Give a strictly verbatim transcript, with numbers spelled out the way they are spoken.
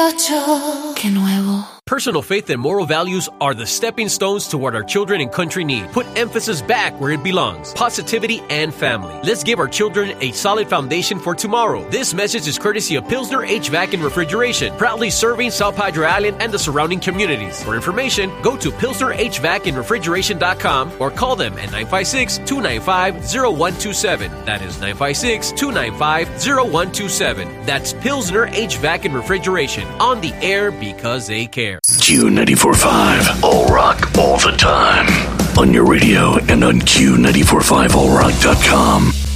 ocho. Qué nuevo. Personal faith and moral values are the stepping stones to what our children and country need. Put emphasis back where it belongs. Positivity and family. Let's give our children a solid foundation for tomorrow. This message is courtesy of Pilsner H V A C and Refrigeration, proudly serving South Padre Island and the surrounding communities. For information, go to pilsner h v a c and refrigeration dot com or call them at nine five six, two nine five, zero one two seven. That is nine five six, two nine five, zero one two seven. That's Pilsner H V A C and Refrigeration. On the air because they care. Q ninety-four point five, all rock, all the time. On your radio and on Q nine four five all rock dot com.